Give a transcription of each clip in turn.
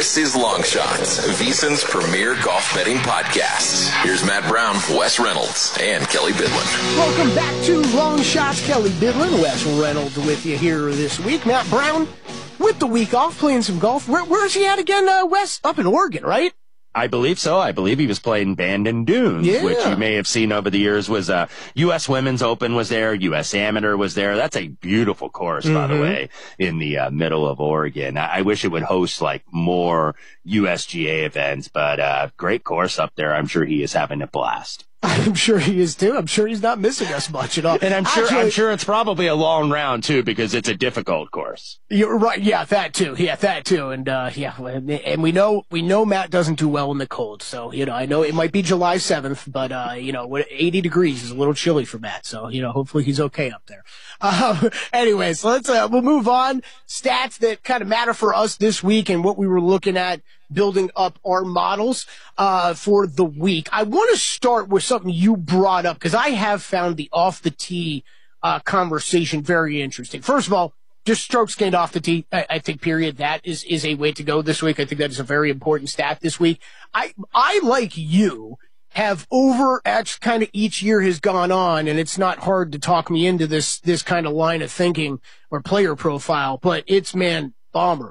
This is Long Shots, VSiN's premier golf betting podcast. Here's Matt Brown, Wes Reynolds, and Kelly Bidlin. Welcome back to Long Shots. Kelly Bidlin, Wes Reynolds with you here this week. Matt Brown with the week off, playing some golf. Where's he at again, Wes? Up in Oregon, right? I believe so. I believe he was playing Bandon Dunes, which you may have seen over the years was U.S. Women's Open was there, U.S. Amateur was there. That's a beautiful course, by the way, in the middle of Oregon. I wish it would host like more USGA events, but great course up there. I'm sure he is having a blast. I'm sure he is too. I'm sure he's not missing us much at all. And I'm sure it's probably a long round too, because it's a difficult course. You're right. Yeah, that too. And and we know Matt doesn't do well in the cold. So, I know it might be July 7th, but 80 degrees is a little chilly for Matt. So, hopefully he's okay up there. Anyways, we'll move on. Stats that kind of matter for us this week and what we were looking at building up our models for the week. I want to start with something you brought up because I have found the off the tee conversation very interesting. First of all, just strokes gained off the tee. I think, period, that is a way to go this week. I think that is a very important stat this week. I like you, have over as kind of each year has gone on, and it's not hard to talk me into this kind of line of thinking or player profile, but it's, man, bomber.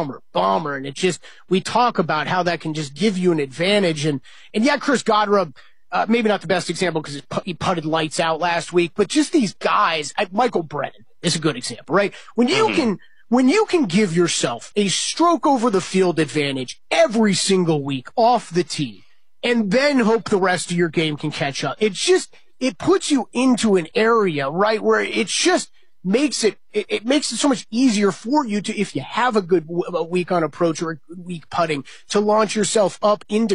And it just, we talk about how that can just give you an advantage. And yeah, Chris Godra, maybe not the best example because he putted lights out last week, but just these guys, Michael Brennan is a good example, right? When you can give yourself a stroke over the field advantage every single week off the tee and then hope the rest of your game can catch up, it puts you into an area, right, where it's just, makes it so much easier for you to, if you have a good week on approach or a good week putting, to launch yourself up into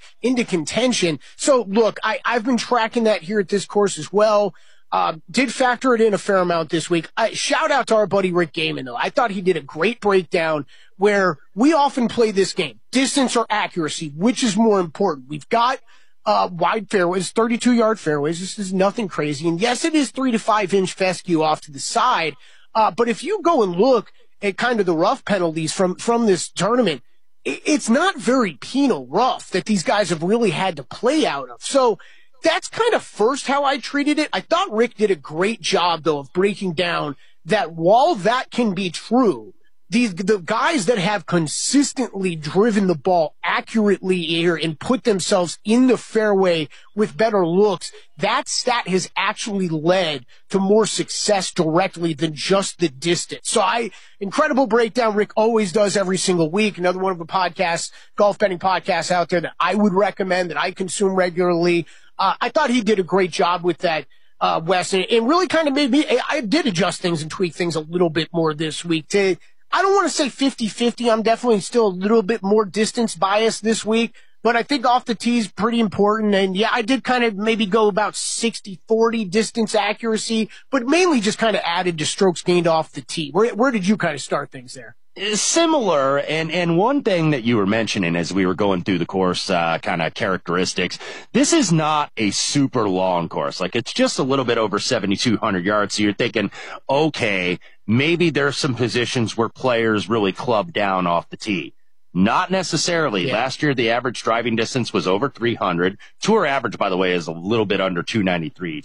contention. So look, I've been tracking that here at this course as well. Did factor it in a fair amount this week. Shout out to our buddy Rick Gaiman though. I thought he did a great breakdown where we often play this game, distance or accuracy, which is more important. We've got wide fairways, 32-yard fairways. This is nothing crazy. And yes, it is 3 to 5 inch fescue off to the side. But if you go and look at kind of the rough penalties from this tournament, it's not very penal rough that these guys have really had to play out of. So that's kind of first how I treated it. I thought Rick did a great job, though, of breaking down that while that can be true, the guys that have consistently driven the ball accurately here and put themselves in the fairway with better looks, that stat has actually led to more success directly than just the distance. So incredible breakdown Rick always does every single week. Another one of the podcasts, golf betting podcasts out there that I would recommend, that I consume regularly. I thought he did a great job with that, Wes, and really kind of made me, I did adjust things and tweak things a little bit more this week I don't want to say 50-50. I'm definitely still a little bit more distance biased this week, but I think off the tee is pretty important. And yeah, I did kind of maybe go about 60-40 distance accuracy, but mainly just kind of added to strokes gained off the tee. Where did you kind of start things there? Similar, and one thing that you were mentioning as we were going through the course, kind of characteristics, this is not a super long course. Like, it's just a little bit over 7,200 yards. So you're thinking, okay, maybe there's some positions where players really club down off the tee. Not necessarily. Yeah. Last year, the average driving distance was over 300. Tour average, by the way, is a little bit under 293,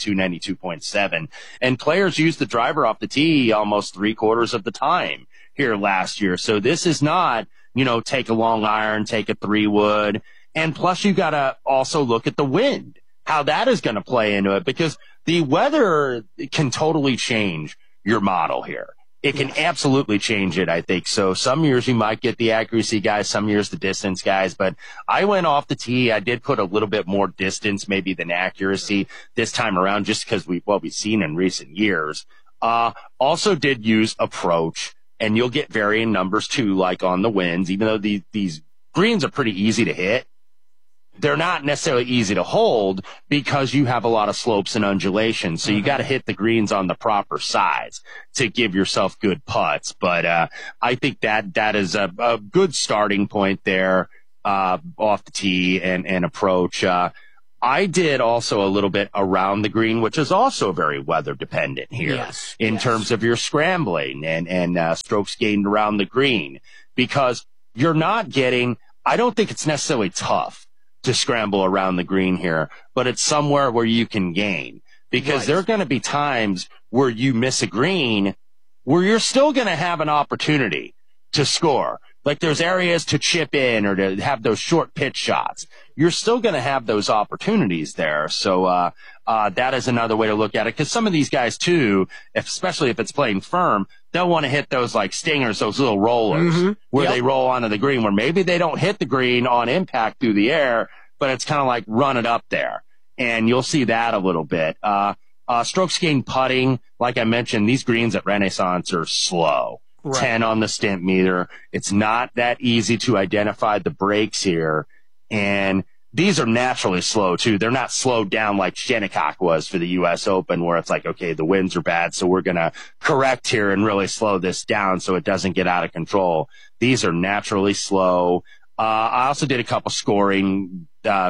292.7. And players use the driver off the tee almost 3/4 of the time here last year. So this is not, take a long iron, take a 3-wood. And plus you got to also look at the wind, how that is going to play into it, because the weather can totally change your model here. It can absolutely change it, I think. So some years you might get the accuracy guys, some years the distance guys, but I went off the tee. I did put a little bit more distance maybe than accuracy this time around, just because we've seen in recent years. Also did use approach. And you'll get varying numbers too, like on the winds. Even though these greens are pretty easy to hit, they're not necessarily easy to hold because you have a lot of slopes and undulations. So you got to hit the greens on the proper sides to give yourself good putts. But I think that is a good starting point there off the tee and approach. I did also a little bit around the green, which is also very weather dependent here in terms of your scrambling and strokes gained around the green, because you're not getting, I don't think it's necessarily tough to scramble around the green here, but it's somewhere where you can gain, because there are going to be times where you miss a green where you're still going to have an opportunity to score. Like there's areas to chip in or to have those short pitch shots. You're still going to have those opportunities there. So, that is another way to look at it. Cause some of these guys too, especially if it's playing firm, they'll want to hit those like stingers, those little rollers where they roll onto the green, where maybe they don't hit the green on impact through the air, but it's kind of like run it up there. And you'll see that a little bit. Strokes gained putting, like I mentioned, these greens at Renaissance are slow. Right. 10 on the stimp meter. It's not that easy to identify the breaks here. And these are naturally slow too. They're not slowed down like Shinnecock was for the U.S. Open, where it's like, okay, the winds are bad, so we're going to correct here and really slow this down so it doesn't get out of control. These are naturally slow. I also did a couple scoring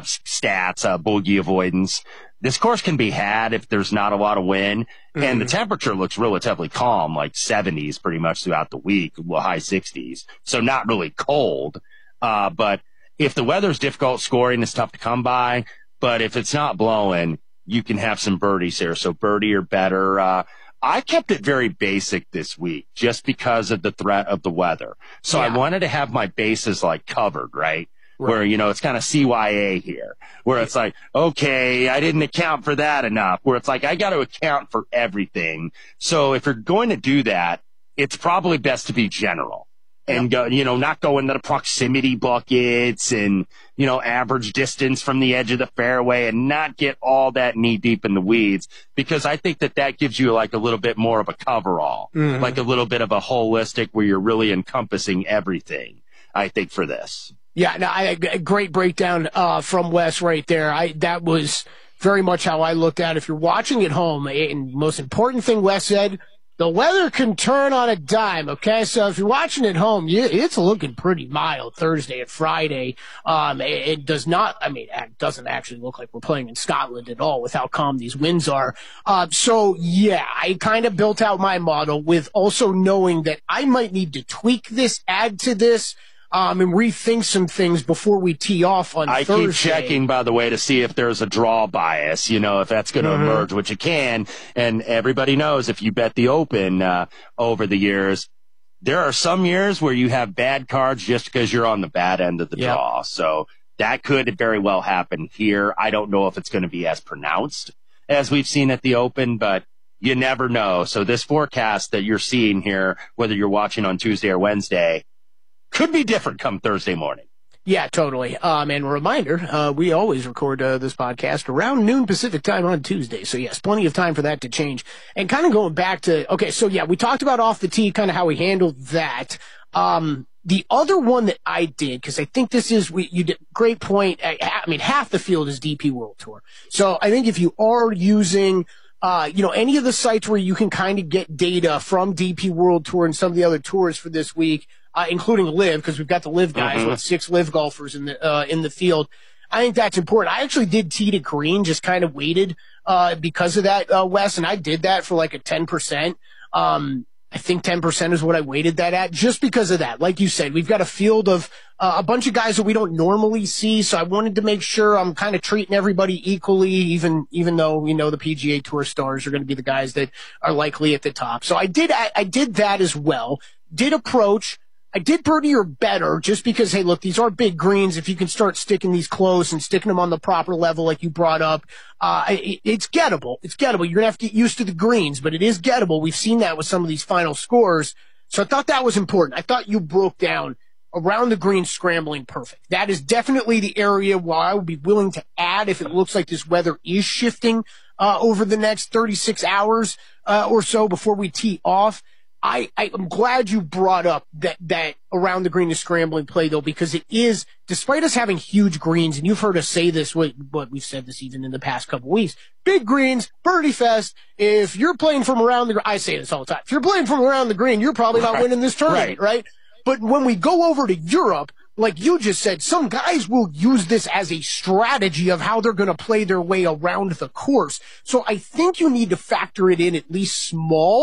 stats, bogey avoidance. This course can be had if there's not a lot of wind, and the temperature looks relatively calm, like 70s pretty much throughout the week, well, high 60s. So not really cold. But if the weather's difficult, scoring is tough to come by. But if it's not blowing, you can have some birdies here. So birdie or better. I kept it very basic this week just because of the threat of the weather. So I wanted to have my bases like covered, right? Where, you know, it's kind of CYA here, where it's like, okay, I didn't account for that enough, where it's like, I got to account for everything. So if you're going to do that, it's probably best to be general and go, you know, not go into the proximity buckets and, you know, average distance from the edge of the fairway and not get all that knee deep in the weeds, because I think that that gives you like a little bit more of a coverall, like a little bit of a holistic where you're really encompassing everything, I think, for this. Yeah, no, a great breakdown from Wes right there. That was very much how I looked at it. If you're watching at home, and most important thing Wes said, the weather can turn on a dime, okay? So if you're watching at home, it's looking pretty mild Thursday and Friday. It does not, I mean, it doesn't actually look like we're playing in Scotland at all with how calm these winds are. So yeah, I kind of built out my model with also knowing that I might need to tweak this, add to this, and rethink some things before we tee off on Thursday. I keep checking, by the way, to see if there's a draw bias, you know, if that's going to emerge, which it can. And everybody knows if you bet the Open over the years, there are some years where you have bad cards just because you're on the bad end of the draw. So that could very well happen here. I don't know if it's going to be as pronounced as we've seen at the Open, but you never know. So this forecast that you're seeing here, whether you're watching on Tuesday or Wednesday, could be different come Thursday morning. Yeah, totally. And a reminder, we always record this podcast around noon Pacific time on Tuesday. So yes, plenty of time for that to change. And kind of going back to, okay, so yeah, we talked about off the tee, kind of how we handled that. The other one that I did, because I think this is, you did great point. I mean, half the field is DP World Tour. So I think if you are using, you know, any of the sites where you can kind of get data from DP World Tour and some of the other tours for this week, including LIV, because we've got the LIV guys with 6 LIV golfers in the field. I think that's important. I actually did tee to green, just kind of waited, because of that, Wes, and I did that for like a 10%. I think 10% is what I weighted that at, just because of that. Like you said, we've got a field of a bunch of guys that we don't normally see, so I wanted to make sure I'm kind of treating everybody equally, even though we know the PGA Tour stars are going to be the guys that are likely at the top. So I did that as well. Did approach. I did birdie or better, just because, hey, look, these are big greens. If you can start sticking these close and sticking them on the proper level like you brought up, it's gettable. It's gettable. You're going to have to get used to the greens, but it is gettable. We've seen that with some of these final scores. So I thought that was important. I thought you broke down around the green scrambling perfect. That is definitely the area where I would be willing to add if it looks like this weather is shifting over the next 36 hours or so before we tee off. I'm glad you brought up that around the green is scrambling play, though, because it is, despite us having huge greens, and you've heard us say this, what we've said this even in the past couple weeks, big greens, birdie fest. If you're playing from around the, I say this all the time, if you're playing from around the green, you're probably not winning this tournament, right? But when we go over to Europe, like you just said, some guys will use this as a strategy of how they're going to play their way around the course. So I think you need to factor it in at least small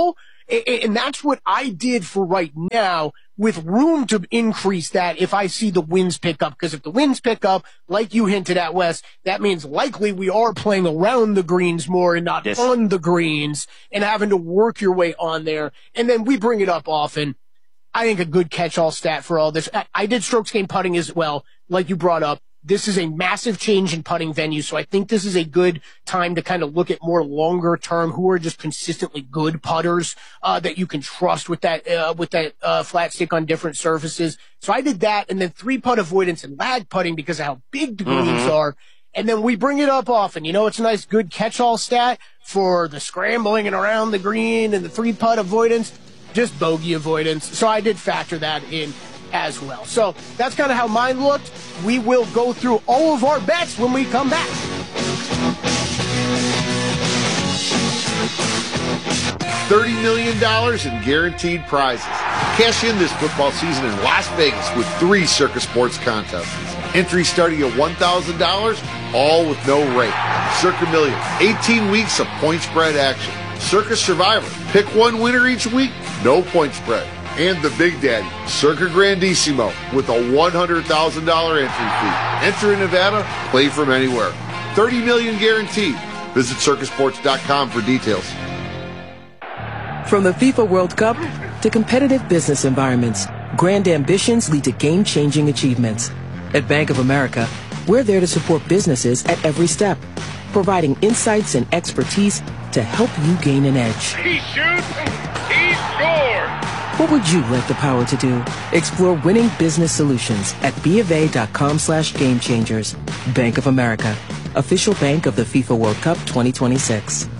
And that's what I did for right now, with room to increase that if I see the winds pick up. Because if the winds pick up, like you hinted at, Wes, that means likely we are playing around the greens more and not on the greens and having to work your way on there. And then we bring it up often. I think a good catch-all stat for all this. I did strokes gained putting as well, like you brought up. This is a massive change in putting venues, so I think this is a good time to kind of look at more longer term, who are just consistently good putters that you can trust with that flat stick on different surfaces. So I did that, and then 3-putt avoidance and lag putting because of how big the greens are. And then we bring it up often. It's a nice good catch-all stat for the scrambling and around the green and the 3-putt avoidance, just bogey avoidance. So I did factor that in as well. So that's kind of how mine looked. We will go through all of our bets when we come back. $30 million in guaranteed prizes. Cash in this football season in Las Vegas with 3 Circa Sports contests. Entry starting at $1,000, all with no rate. Circa Million, 18 weeks of point spread action. Circa Survivor, pick one winner each week, no point spread. And the Big Daddy, Circa Grandissimo, with a $100,000 entry fee. Enter in Nevada, play from anywhere. $30 million guaranteed. Visit circasports.com for details. From the FIFA World Cup to competitive business environments, grand ambitions lead to game-changing achievements. At Bank of America, we're there to support businesses at every step, providing insights and expertise to help you gain an edge. He shoots, he scores! What would you like the power to do? Explore winning business solutions at BofA.com/gamechangers. Bank of America, official bank of the FIFA World Cup 2026.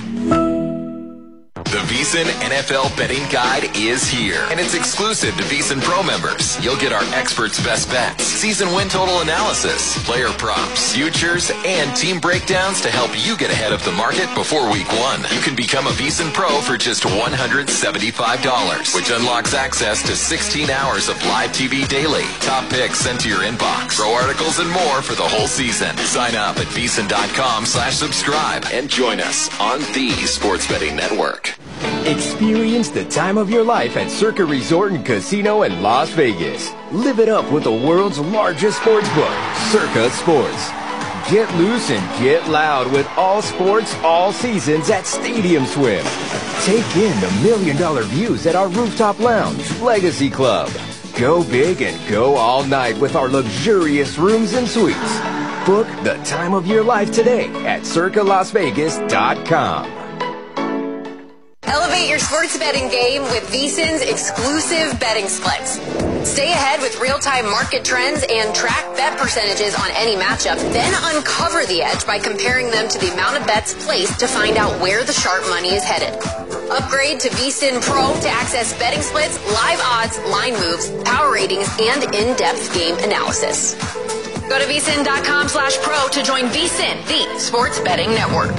The VSiN NFL Betting Guide is here, and it's exclusive to VSiN Pro members. You'll get our experts' best bets, season win total analysis, player props, futures, and team breakdowns to help you get ahead of the market before week 1. You can become a VSiN Pro for just $175, which unlocks access to 16 hours of live TV daily, top picks sent to your inbox, pro articles, and more for the whole season. Sign up at VSiN.com/subscribe and join us on the Sports Betting Network. Experience the time of your life at Circa Resort and Casino in Las Vegas. Live it up with the world's largest sports book, Circa Sports. Get loose and get loud with all sports, all seasons at Stadium Swim. Take in the $1 million views at our rooftop lounge, Legacy Club. Go big and go all night with our luxurious rooms and suites. Book the time of your life today at circalasvegas.com. Elevate your sports betting game with VSiN's exclusive betting splits. Stay ahead with real-time market trends and track bet percentages on any matchup, then uncover the edge by comparing them to the amount of bets placed to find out where the sharp money is headed. Upgrade to VSiN Pro to access betting splits, live odds, line moves, power ratings, and in-depth game analysis. Go to VSiN.com/pro to join VSiN, the sports betting network.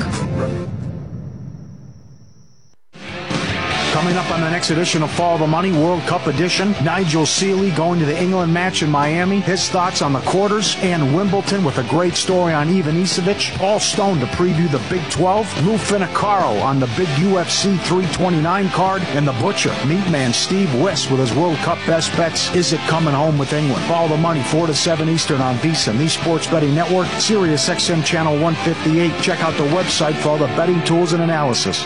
Coming up on the next edition of Follow the Money, World Cup edition, Nigel Seeley going to the England match in Miami, his thoughts on the quarters, and Wimbledon with a great story on Ivan Isavic. Paul Stone to preview the Big 12, Lou Finocchiaro on the big UFC 329 card, and the Butcher, Meatman Steve Wiss with his World Cup best bets. Is it coming home with England? Follow the Money, 4 to 7 Eastern on VSiN, the Sports Betting Network, Sirius XM Channel 158. Check out the website for all the betting tools and analysis.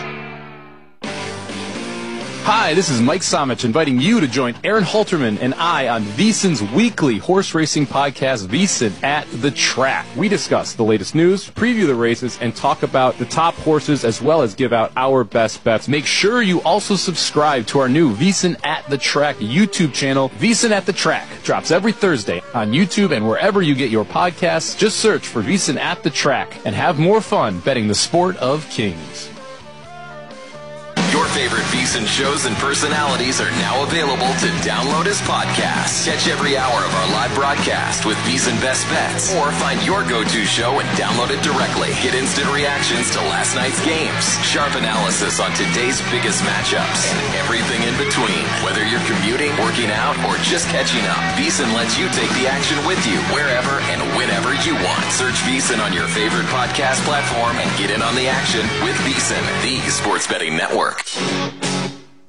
Hi, this is Mike Somich inviting you to join Aaron Halterman and I on VSiN's weekly horse racing podcast, VSiN at the Track. We discuss the latest news, preview the races, and talk about the top horses as well as give out our best bets. Make sure you also subscribe to our new VSiN at the Track YouTube channel. VSiN at the Track drops every Thursday on YouTube and wherever you get your podcasts. Just search for VSiN at the Track and have more fun betting the sport of kings. Your favorite VSiN shows and personalities are now available to download as podcasts. Catch every hour of our live broadcast with VSiN Best Bets, or find your go-to show and download it directly. Get instant reactions to last night's games, sharp analysis on today's biggest matchups, and everything in between. Whether you're commuting, working out, or just catching up, VSiN lets you take the action with you wherever and whenever you want. Search VSiN on your favorite podcast platform and get in on the action with VSiN, the Sports Betting Network.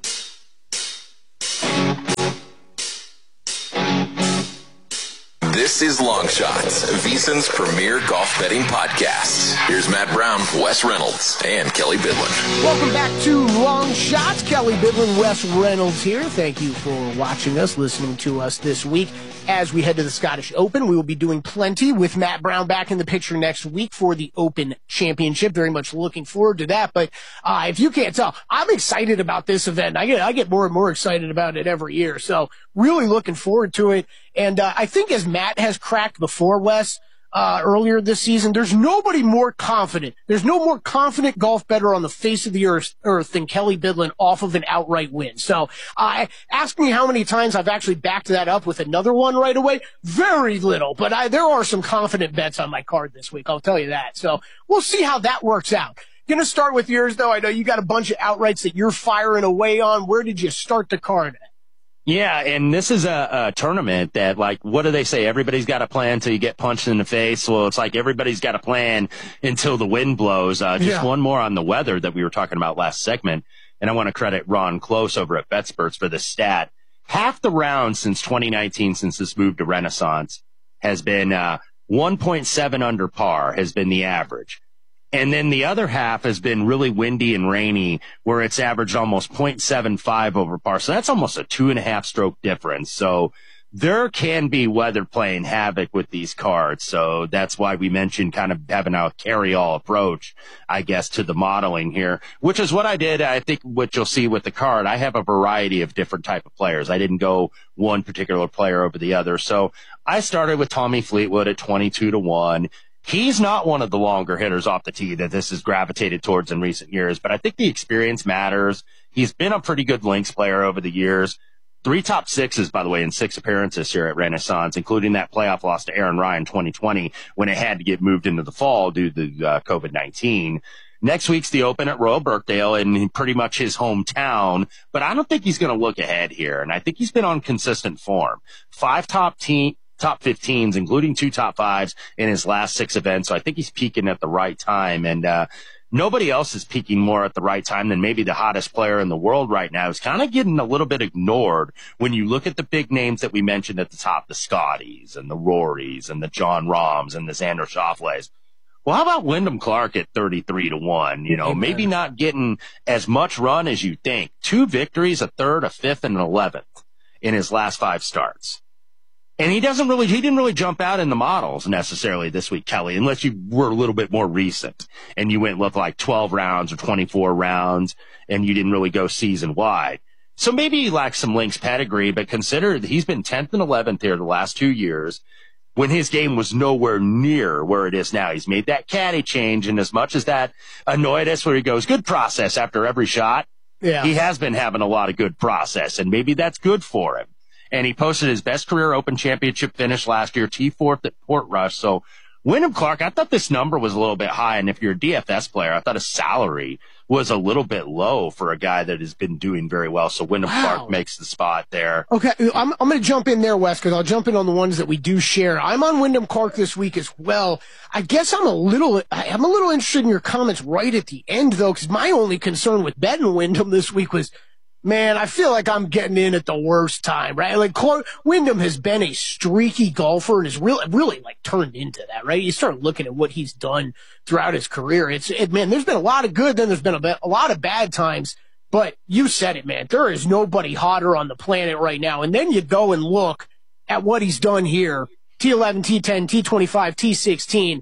This is Long Shots, VSiN's premier golf betting podcast. Here's Matt Brown, Wes Reynolds, and Kelly Bidlin. Welcome back to Long Shots. Kelly Bidlin, Wes Reynolds here. Thank you for watching us, listening to us this week. As we head to the Scottish Open, we will be doing plenty with Matt Brown back in the picture next week for the Open Championship. Very much looking forward to that. But if you can't tell, I'm excited about this event. I get more and more excited about it every year. So really looking forward to it. And I think as Matt has cracked before, Wes, earlier this season, there's nobody more confident. There's no more confident golf bettor on the face of the earth than Kelly Bidlin off of an outright win. So ask me how many times I've actually backed that up with another one right away. Very little, but there are some confident bets on my card this week. I'll tell you that. So we'll see how that works out. Going to start with yours, though. I know you got a bunch of outrights that you're firing away on. Where did you start the card at? Yeah, and this is a tournament that, like, what do they say? Everybody's got a plan until you get punched in the face. Well, it's like everybody's got a plan until the wind blows. One more on the weather that we were talking about last segment, and I want to credit Ron Close over at BetSperts for this stat. Half the rounds since 2019, since this move to Renaissance, has been 1.7 under par has been the average. And then the other half has been really windy and rainy, where it's averaged almost 0.75 over par. So that's almost a 2.5 stroke difference. So there can be weather playing havoc with these cards. So that's why we mentioned kind of having a carry-all approach, I guess, to the modeling here, which is what I did. I think what you'll see with the card, I have a variety of different type of players. I didn't go one particular player over the other. So I started with Tommy Fleetwood at 22-1. He's not one of the longer hitters off the tee that this has gravitated towards in recent years, but I think the experience matters. He's been a pretty good links player over the years. 3 top sixes, by the way, in 6 appearances here at Renaissance, including that playoff loss to Aaron Ryan 2020 when it had to get moved into the fall due to COVID-19. Next week's the Open at Royal Birkdale in pretty much his hometown, but I don't think he's going to look ahead here, and I think he's been on consistent form. 5 top 15s, including 2 top 5s in his last 6 events. So I think he's peaking at the right time. And nobody else is peaking more at the right time than maybe the hottest player in the world right now. Is kind of getting a little bit ignored when you look at the big names that we mentioned at the top, the Scotties and the Rorys and the John Rahms and the Xander Schauffele's. Well, how about Wyndham Clark at 33-1? You know, maybe not getting as much run as you think. 2 victories, a 3rd, a 5th, and an 11th in his last 5 starts. And he didn't really jump out in the models necessarily this week, Kelly, unless you were a little bit more recent and you went with like 12 rounds or 24 rounds and you didn't really go season wide. So maybe he lacks some links pedigree, but consider that he's been 10th and 11th here the last 2 years when his game was nowhere near where it is now. He's made that caddy change, and as much as that annoyed us where he goes, good process after every shot, he has been having a lot of good process, and maybe that's good for him. And he posted his best career Open Championship finish last year, T4th at Portrush. So Wyndham Clark, I thought this number was a little bit high. And if you're a DFS player, I thought his salary was a little bit low for a guy that has been doing very well. So Wyndham Clark makes the spot there. Okay, I'm going to jump in there, Wes, because I'll jump in on the ones that we do share. I'm on Wyndham Clark this week as well. I guess I'm a little interested in your comments right at the end, though, because my only concern with betting Wyndham this week was, man, I feel like I'm getting in at the worst time, right? Like, Wyndham has been a streaky golfer and has really like turned into that, right? You start looking at what he's done throughout his career. Man, there's been a lot of good, then there's been a lot of bad times, but you said it, man. There is nobody hotter on the planet right now. And then you go and look at what he's done here. T11, T10, T25, T16.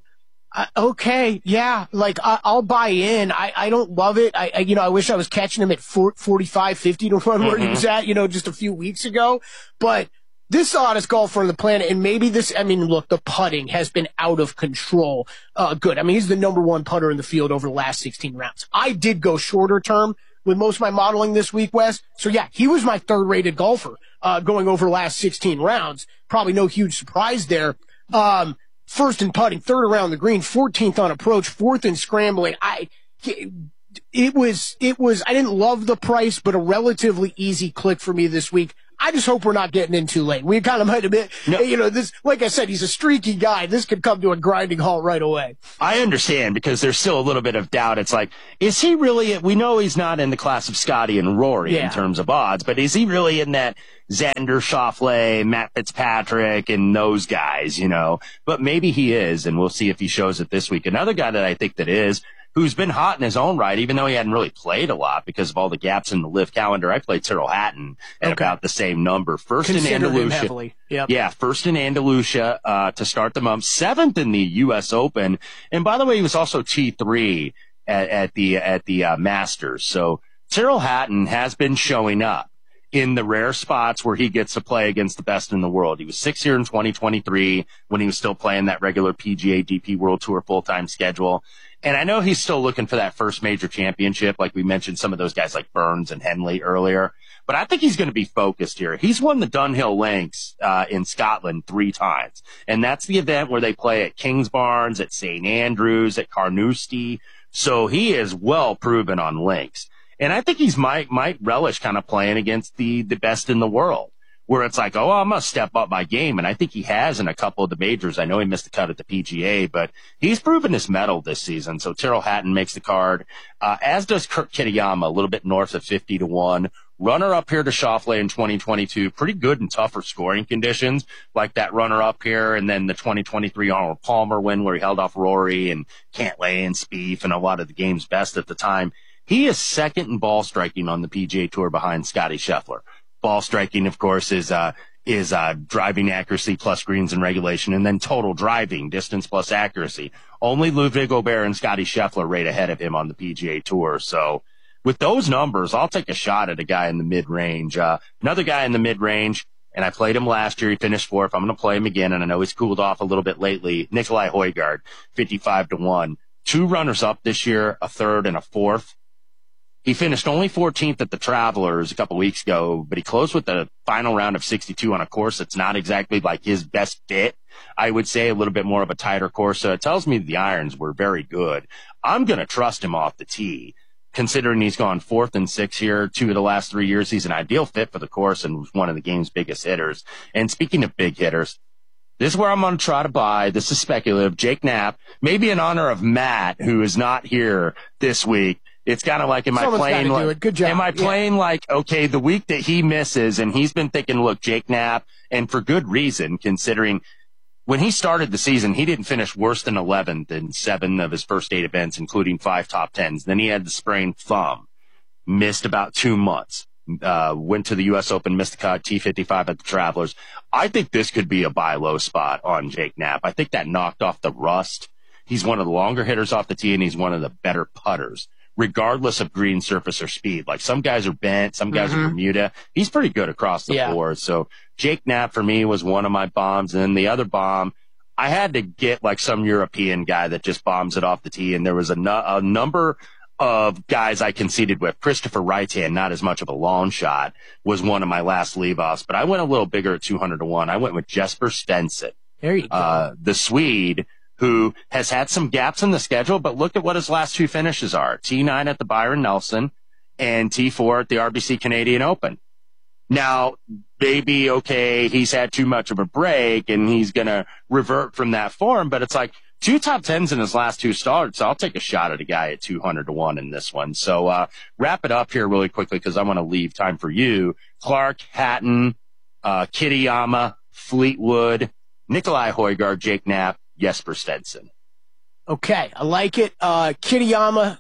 Okay, yeah, like, I'll buy in. I don't love it. I wish I was catching him at 45, 50 to 1 where he was at, just a few weeks ago. But this is the hottest golfer on the planet, and maybe look, the putting has been out of control. Good. He's the number 1 putter in the field over the last 16 rounds. I did go shorter term with most of my modeling this week, Wes. So yeah, he was my 3rd rated golfer, going over the last 16 rounds. Probably no huge surprise there. 1st in putting, 3rd around the green, 14th on approach, 4th in scrambling. I didn't love the price, but a relatively easy click for me this week. I just hope we're not getting in too late. We kind of might have been, this, like I said, he's a streaky guy. This could come to a grinding halt right away. I understand because there's still a little bit of doubt. It's like, is he really, we know he's not in the class of Scotty and Rory in terms of odds, but is he really in that Xander Schauffele, Matt Fitzpatrick, and those guys, But maybe he is, and we'll see if he shows it this week. Another guy that I think that is, who's been hot in his own right, even though he hadn't really played a lot because of all the gaps in the live calendar. I played Tyrrell Hatton at about the same number. First in Andalusia. Yep. Yeah, first in Andalusia to start the month. 7th in the U.S. Open. And by the way, he was also T3 at the Masters. So Tyrrell Hatton has been showing up in the rare spots where he gets to play against the best in the world. He was 6th here in 2023 when he was still playing that regular PGA DP World Tour full-time schedule. And I know he's still looking for that first major championship, like we mentioned some of those guys like Burns and Henley earlier. But I think he's going to be focused here. He's won the Dunhill Links in Scotland 3 times. And that's the event where they play at Kingsbarns, at St. Andrews, at Carnoustie. So he is well proven on links. And I think he's might relish kind of playing against the best in the world, where it's like, oh, I'm going to step up my game. And I think he has in a couple of the majors. I know he missed the cut at the PGA, but he's proven his mettle this season. So Tyrrell Hatton makes the card, as does Kurt Kitayama, a little bit north of 50-1. Runner up here to Schauffele in 2022, pretty good in tougher scoring conditions, like that runner up here, and then the 2023 Arnold Palmer win where he held off Rory and Cantlay and Spieth and a lot of the game's best at the time. He is second in ball striking on the PGA Tour behind Scotty Scheffler. Ball striking, of course, is driving accuracy plus greens and regulation, and then total driving, distance plus accuracy. Only Ludwig Aubert and Scotty Scheffler right ahead of him on the PGA Tour. So with those numbers, I'll take a shot at a guy in the mid-range. Another guy in the mid-range, and I played him last year. He finished 4th. I'm going to play him again, and I know he's cooled off a little bit lately. Nicolai Højgaard, 55-1. 2 runners-up this year, a 3rd and a 4th. He finished only 14th at the Travelers a couple weeks ago, but he closed with the final round of 62 on a course that's not exactly like his best fit. I would say a little bit more of a tighter course. So it tells me the irons were very good. I'm going to trust him off the tee, considering he's gone 4th and 6th here 2 of the last 3 years. He's an ideal fit for the course and was one of the game's biggest hitters. And speaking of big hitters, this is where I'm going to try to buy. This is speculative. Jake Knapp, maybe in honor of Matt, who is not here this week. It's kind of like, am I playing like, okay, the week that he misses, and he's been thinking, look, Jake Knapp, and for good reason, considering when he started the season, he didn't finish worse than 11th in 7 of his first 8 events, including 5 top 10s. Then he had the sprained thumb, missed about 2 months, went to the U.S. Open, missed the cut, T55 at the Travelers. I think this could be a buy low spot on Jake Knapp. I think that knocked off the rust. He's one of the longer hitters off the tee, and he's one of the better putters, regardless of green surface or speed. Like some guys are bent, some guys are Bermuda. He's pretty good across the board. So Jake Knapp for me was one of my bombs. And then the other bomb, I had to get like some European guy that just bombs it off the tee. And there was a number of guys I conceded with. Christopher Reitan, not as much of a long shot, was one of my last leave-offs. But I went a little bigger at 200-1. I went with Jesper Stenson. There you go. The Swede, who has had some gaps in the schedule, but look at what his last 2 finishes are. T9 at the Byron Nelson and T4 at the RBC Canadian Open. Now, maybe, okay, he's had too much of a break and he's going to revert from that form, but it's like 2 top 10s in his last 2 starts. So I'll take a shot at a guy at 200-1 in this one. So, wrap it up here really quickly because I want to leave time for you. Clark, Hatton, Kitayama, Fleetwood, Nicolai Højgaard, Jake Knapp, Jesper Stenson. Okay, I like it. Kitayama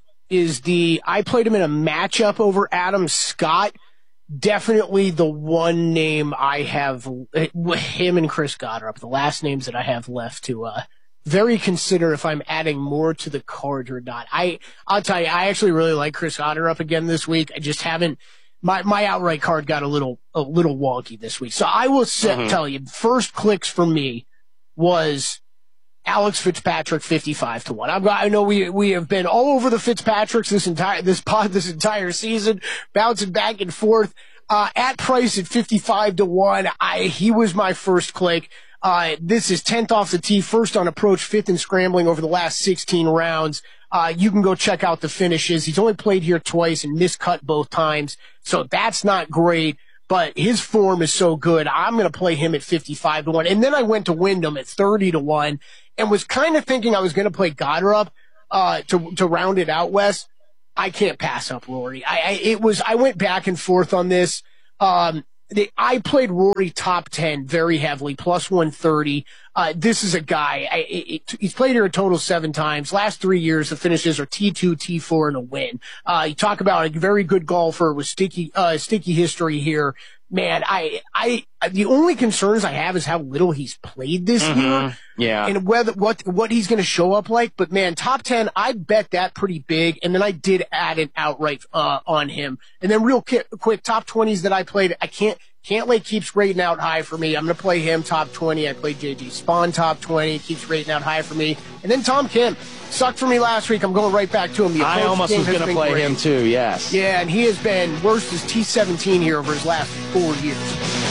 I played him in a matchup over Adam Scott. Definitely the one name I have, him and Chris Goddard, the last names that I have left to very consider if I'm adding more to the card or not. I'll tell you, I actually really like Chris Goddard up again this week. I just haven't, my outright card got a little wonky this week. So I will tell you, first clicks for me was Alex Fitzpatrick 55-1. I know we have been all over the Fitzpatricks this entire season, bouncing back and forth. At price at 55-1, he was my first click. This is 10th off the tee, first on approach, 5th in scrambling over the last 16 rounds. You can go check out the finishes. He's only played here twice and miscut both times, so that's not great. but his form is so good. I'm going to play him at 55-1. And then I went to Wyndham at 30-1 and was kind of thinking I was going to play Goddard to round it out, Wes. I can't pass up Rory. I went back and forth on this. I played Rory top 10 very heavily, plus 130. This is a guy, he's played here a total 7 times. Last 3 years, the finishes are T2, T4, and a win. You talk about a very good golfer with sticky history here. Man, the only concerns I have is how little he's played this year. Yeah. And what he's going to show up like. But man, top 10, I bet that pretty big. And then I did add an outright, on him. And then real quick, top 20s that I played, Cantlay keeps rating out high for me. I'm going to play him top 20. I played J.G. Spawn top 20. Keeps rating out high for me. And then Tom Kim. Sucked for me last week. I'm going right back to him. I almost was going to play him too, yes. Yeah, and he has been worse as T17 here over his last 4 years.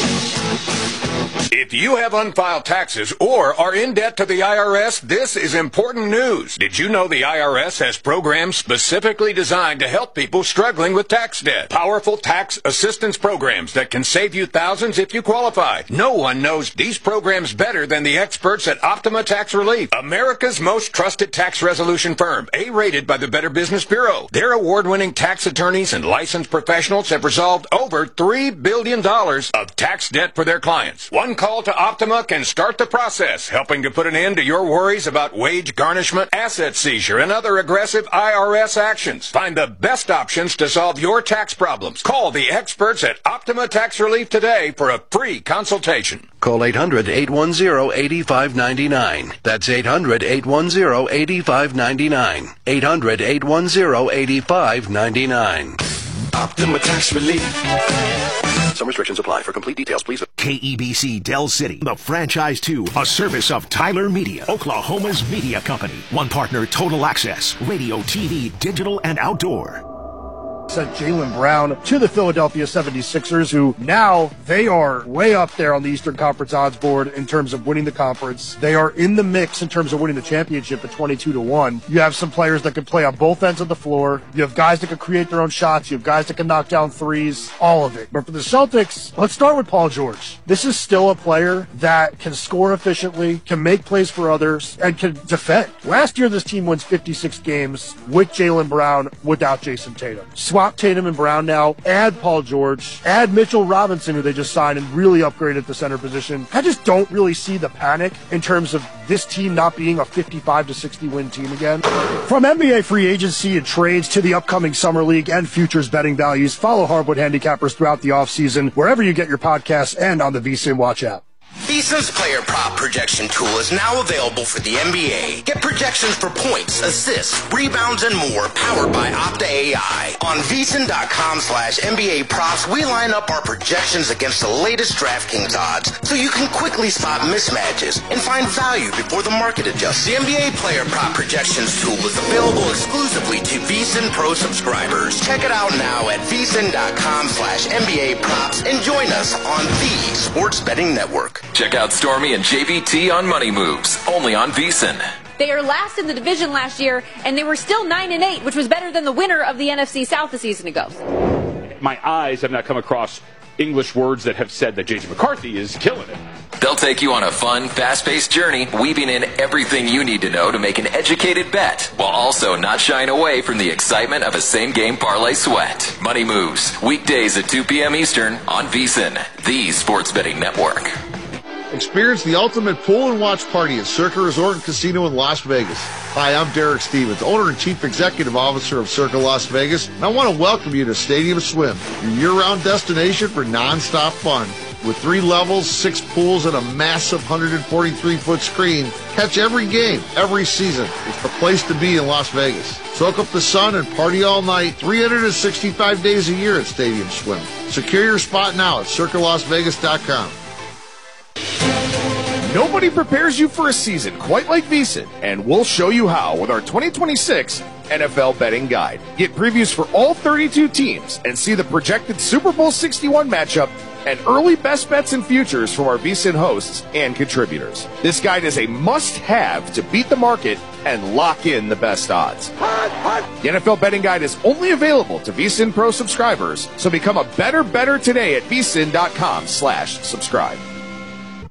If you have unfiled taxes or are in debt to the IRS, this is important news. Did you know the IRS has programs specifically designed to help people struggling with tax debt? Powerful tax assistance programs that can save you thousands if you qualify. No one knows these programs better than the experts at Optima Tax Relief, America's most trusted tax resolution firm, A-rated by the Better Business Bureau. Their award-winning tax attorneys and licensed professionals have resolved over $3 billion of tax debt for their clients. One call to Optima can start the process, helping to put an end to your worries about wage garnishment, asset seizure, and other aggressive IRS actions. Find the best options to solve your tax problems. Call the experts at Optima Tax Relief today for a free consultation. Call 800-810-8599. That's 800-810-8599. 800-810-8599. Optima Tax Relief. Some restrictions apply. For complete details, please. KEBC Del City, the franchise 2, a service of Tyler Media, Oklahoma's media company. One partner, Total Access, radio, TV, digital, and outdoor. Sent Jaylen Brown to the Philadelphia 76ers, who now they are way up there on the Eastern Conference odds board in terms of winning the conference. They are in the mix in terms of winning the championship at 22-1. You have some players that can play on both ends of the floor. You have guys that can create their own shots. You have guys that can knock down threes, all of it. But for the Celtics, let's start with Paul George. This is still a player that can score efficiently, can make plays for others, and can defend. Last year, this team wins 56 games with Jaylen Brown, without Jason Tatum. Swap Tatum and Brown now, add Paul George, add Mitchell Robinson, who they just signed and really upgraded the center position. I just don't really see the panic in terms of this team not being a 55-60 win team again. From NBA free agency and trades to the upcoming Summer League and futures betting values, follow Hardwood Handicappers throughout the offseason, wherever you get your podcasts and on the VSiN Watch app. VSiN's player prop projection tool is now available for the NBA. Get projections for points, assists, rebounds, and more powered by Opta AI. On VSiN.com/NBA props, we line up our projections against the latest DraftKings odds so you can quickly spot mismatches and find value before the market adjusts. The NBA player prop projections tool is available exclusively to VSiN Pro subscribers. Check it out now at VSiN.com/NBA props and join us on the Sports Betting Network. Check out Stormy and JVT on Money Moves, only on VSiN. They are last in the division last year, and they were still 9-8, which was better than the winner of the NFC South a season ago. My eyes have not come across English words that have said that J.J. McCarthy is killing it. They'll take you on a fun, fast-paced journey, weaving in everything you need to know to make an educated bet, while also not shying away from the excitement of a same-game parlay sweat. Money Moves, weekdays at 2 p.m. Eastern on VSiN, the Sports Betting Network. Experience the ultimate pool and watch party at Circa Resort and Casino in Las Vegas. Hi, I'm Derek Stevens, owner and chief executive officer of Circa Las Vegas, and I want to welcome you to Stadium Swim, your year-round destination for non-stop fun. With 3 levels, 6 pools, and a massive 143-foot screen, catch every game, every season. It's the place to be in Las Vegas. Soak up the sun and party all night, 365 days a year at Stadium Swim. Secure your spot now at CircaLasVegas.com. Nobody prepares you for a season quite like VSiN, and we'll show you how with our 2026 NFL Betting Guide. Get previews for all 32 teams and see the projected Super Bowl 61 matchup and early best bets and futures from our VSiN hosts and contributors. This guide is a must-have to beat the market and lock in the best odds. The NFL Betting Guide is only available to VSiN Pro subscribers, so become a better bettor today at vsin.com/subscribe.